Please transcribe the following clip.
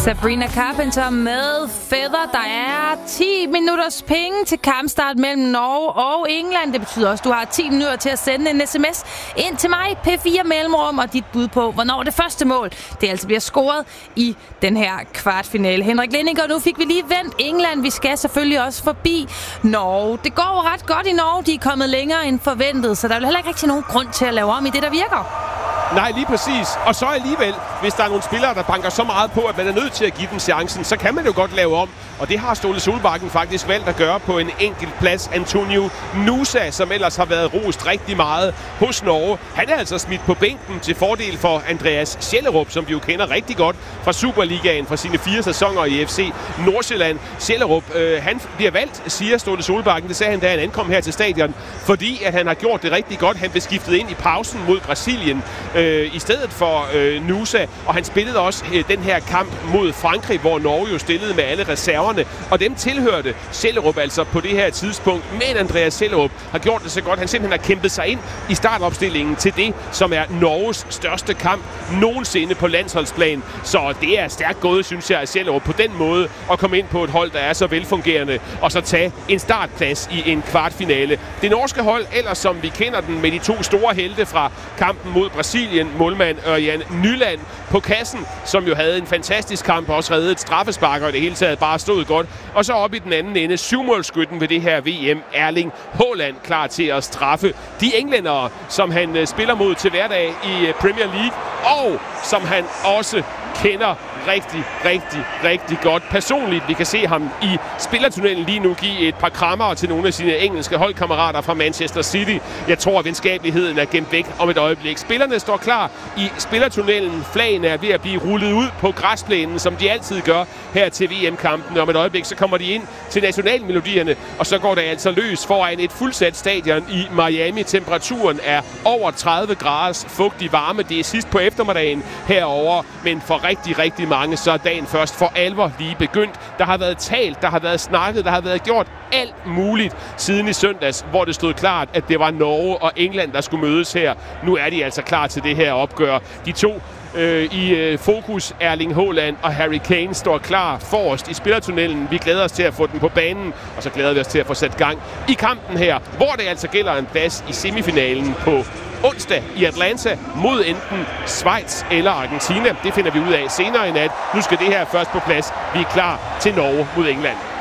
Sabrina Carpenter med Feather. Der er 10 minutters penge til kampstart mellem Norge og England. Det betyder også, at du har 10 minutter til at sende en sms ind til mig, P4 Mellemrum, og dit bud på, hvornår det første mål, det altså bliver scoret i den her kvartfinale. Henrik Lindinger, nu fik vi lige vendt England. Vi skal selvfølgelig også forbi Norge. Det går ret godt i Norge. De er kommet længere end forventet, så der er heller ikke rigtig nogen grund til at lave om i det, der virker. Nej, lige præcis. Og så alligevel, hvis der er nogle spillere, der banker så meget på, at man er nødt til at give dem chancen, så kan man jo godt lave om. Og det har Ståle Solbakken faktisk valgt at gøre på en enkelt plads. Antonio Nusa, som ellers har været rost rigtig meget hos Norge. Han er altså smidt på bænken til fordel for Andreas Schellerup, som vi jo kender rigtig godt fra Superligaen, fra sine 4 sæsoner i FC Nordsjælland. Schellerup, han bliver valgt, siger Ståle Solbakken. Det sagde han, da han ankom her til stadion, fordi at han har gjort det rigtig godt. Han blev skiftet ind i pausen mod Brasilien i stedet for Nusa, og han spillede også den her kamp mod Frankrig, hvor Norge jo stillede med alle reserverne, og dem tilhørte Schellerup altså på det her tidspunkt. Men Andreas Schellerup har gjort det så godt, han simpelthen har kæmpet sig ind i startopstillingen til det, som er Norges største kamp nogensinde på landsholdsplan. Så det er stærkt gået, synes jeg, af Schellerup på den måde at komme ind på et hold, der er så velfungerende, og så tage en startplads i en kvartfinale. Det norske hold, ellers som vi kender den med de 2 store helte fra kampen mod Brasilien, målmand Ørjan Nyland på kassen, som jo havde en fantastisk kamp, og også reddede et straffespark, og i det hele taget bare stod godt. Og så op i den anden ende, 7-målsskytten ved det her VM, Erling Haaland, klar til at straffe de englændere, som han spiller mod til hverdag i Premier League, og som han også kender rigtig godt personligt. Vi kan se ham i spillertunnelen lige nu give et par krammer til nogle af sine engelske holdkammerater fra Manchester City. Jeg tror, at venskabeligheden er gemt væk om et øjeblik. Spillerne står klar i spillertunnelen. Flagene er ved at blive rullet ud på græsplænen, som de altid gør her til VM-kampen. Om et øjeblik, så kommer de ind til nationalmelodierne, og så går det altså løs foran et fuldsat stadion i Miami. Temperaturen er over 30 graders fugtig varme. Det er sidst på eftermiddagen herover, men for rigtig mange, så er dagen først for alvor lige begyndt. Der har været talt, der har været snakket, der har været gjort alt muligt siden i søndags, hvor det stod klart, at det var Norge og England, der skulle mødes her. Nu er de altså klar til det her opgør. De to i fokus, Erling Haaland og Harry Kane, står klar forrest i spillertunnelen. Vi glæder os til at få den på banen, og så glæder vi os til at få sat gang i kampen her, hvor det altså gælder en plads i semifinalen på onsdag i Atlanta mod enten Schweiz eller Argentina. Det finder vi ud af senere i nat. Nu skal det her først på plads. Vi er klar til Norge mod England.